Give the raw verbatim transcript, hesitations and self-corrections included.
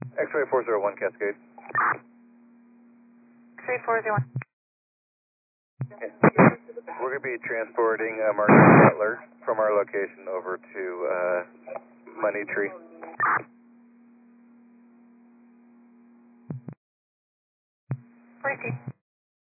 X-ray four zero one Cascade. X-ray four zero one. Okay. We're going to be transporting uh, Marcus Butler from our location over to uh, Money Tree. Repeat.